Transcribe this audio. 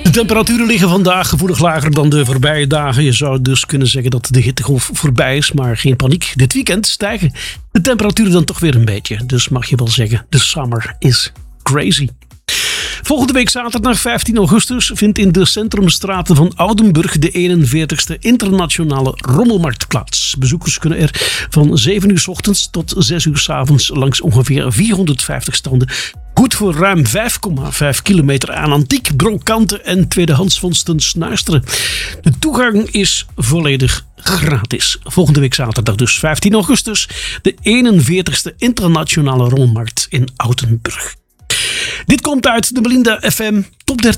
De temperaturen liggen vandaag gevoelig lager dan de voorbije dagen. Je zou dus kunnen zeggen dat de hittegolf voorbij is, maar geen paniek. Dit weekend stijgen de temperaturen dan toch weer een beetje. Dus mag je wel zeggen, de summer is crazy. Volgende week zaterdag 15 augustus vindt in de centrumstraten van Oudenburg de 41ste internationale rommelmarkt plaats. Bezoekers kunnen er van 7 uur 's ochtends tot 6 uur 's avonds langs ongeveer 450 standen goed voor ruim 5,5 kilometer aan antiek, brokanten en tweedehandsvondsten snuisteren. De toegang is volledig gratis. Volgende week zaterdag dus 15 augustus de 41ste internationale rommelmarkt in Oudenburg. Dit komt uit de Melinda FM Top 30.